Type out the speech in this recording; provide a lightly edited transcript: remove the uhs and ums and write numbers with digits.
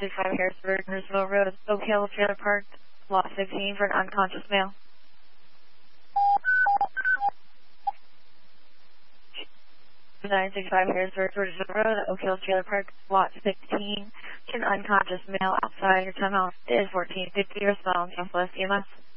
965 Harrisville Road, Oak Hill Trailer Park, lot 16 for an unconscious male. 965 Harrisville Road, Oak Hill Trailer Park, lot 16 to an unconscious male outside your tunnel. It is 1450, respond Southwest EMS.